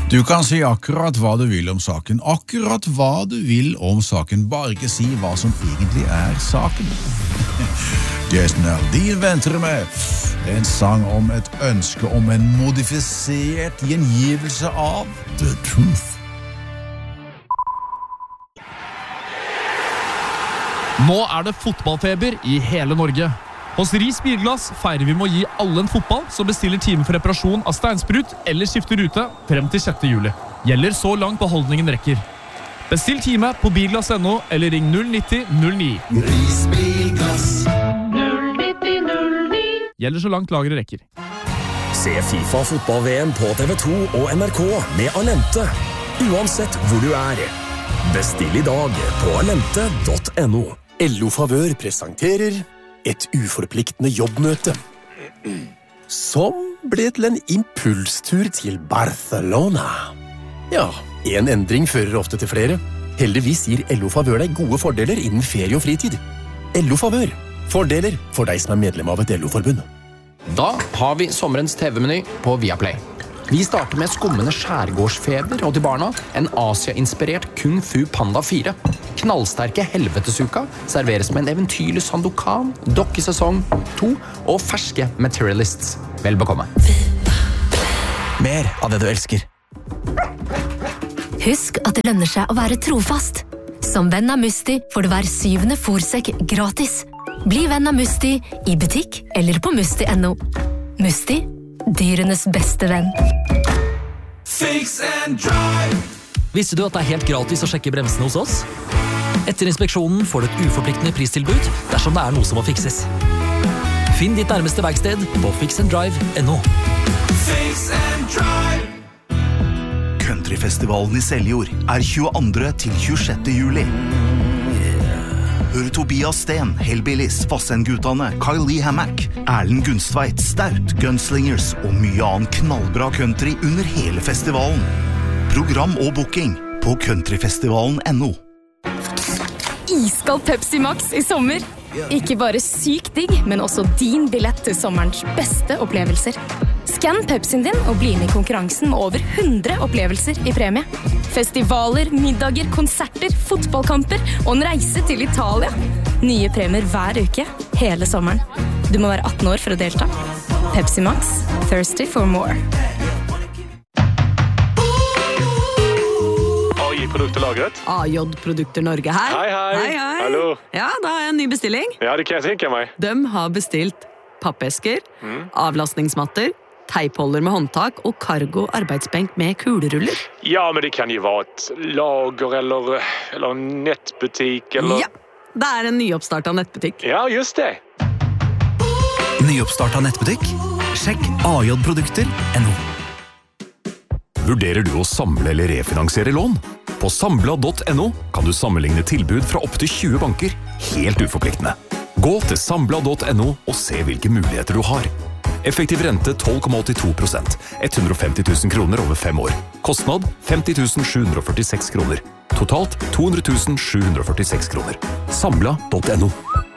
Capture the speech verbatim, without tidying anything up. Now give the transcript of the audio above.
Du kan si akkurat hva du vil om saken, akkurat hva du vil om saken, bare ikke si hva som egentlig er saken. Jason Aldean venter med en sang om et ønske om en modifisert gjengivelse av The Truth. Nå er det fotballfeber i hele Norge. Hos Ris Bilglass feirer vi med å gi alle en fotball som bestiller time for reparasjon av steinsprut eller skifter rute frem til sjette juli. Gjelder så langt beholdningen rekker. Bestill time på bilglass punktum no eller ring null nitti null ni. Ris Bilglass null nitti null ni. Gjelder så langt lageret rekker. Se FIFA fotball-V M på T V to og N R K med Alente. Uansett hvor du er. Bestill i dag på alente punktum no. L O Favør presenterer et uforpliktende jobbmøte, som ble til en impulstur til Barcelona. Ja, en endring fører ofte til flere. Heldigvis gir L O Favør deg gode fordeler innen ferie og fritid. L O Favør. Fordeler for deg som er medlem av et L O-forbund. Da har vi sommerens T V-meny på Viaplay. Vi starter med skummende skjærgårdsfeber, og til barna en Asia-inspirert Kung Fu Panda fire. Knallsterke helvetesuka serveres med en eventyrlig Sandokan, dokkesesong to og ferske Materialists. Vel bekomme. Mer av det du elsker. Husk at det lønner seg å være trofast. Som venn av Musti får du hver syvende fôrsekk gratis. Bli venn av Musti i butikk eller på musti punktum no. Musti, dyrenes beste venn. Fix and drive. Visste du at det er helt gratis å sjekke bremsene hos oss? Etter inspeksjonen får du et uforpliktende pristilbud dersom det er noe som må fikses. Finn ditt nærmeste verksted på fix and drive punktum no. Fix and drive. Countryfestivalen i Seljord er tjueandre til tjuesjette juli. Hør Tobias Sten, Hellbillies, Vassendgutane, Kyle Lee Hammack, Erlend Gunstveit, Staut, Gunslingers og mye annen knallbra country under hele festivalen. Program og booking på countryfestivalen punktum no. Iskald Pepsi Max i sommer. Ikke bare sykt digg, men også din billett til sommerens beste opplevelser. Skann Pepsien din og bli med i konkurransen med over hundre opplevelser i premie. Festivaler, middager, konserter, fotballkamper og en reise til Italia. Nye premier hver uke, hele sommeren. Du må være atten år for å delta. Pepsi Max, thirsty for more. A J-produkterlagret. A J-produkter Norge her. Hei, hei. Hei, hei. Hallo. Ja, da har jeg en ny bestilling. Ja, det kan jeg tenke meg. De har bestilt pappesker, Mm. avlastningsmatter, teipholder med håndtak og cargo arbeidsbenk med kuleruller. Ja, men det kan jo være et lager eller, eller en nettbutikk eller... Ja, det er en nyoppstart av nettbutikk. Ja, just det. Nyoppstart av nettbutikk? Sjekk A J-produkter punktum no. Vurderer du å samle eller refinansiere lån? På sambla punktum no kan du sammenligne tilbud fra opp til tjue banker, helt uforpliktende. Gå til sambla punktum no og se hvilke muligheter du har. Effektiv rente tolv komma åttito prosent, hundre og femti tusen kroner over fem år. Kostnad femti tusen sju hundre og førtiseks kroner. Totalt to hundre tusen sju hundre og førtiseks kroner. Sambla punktum no.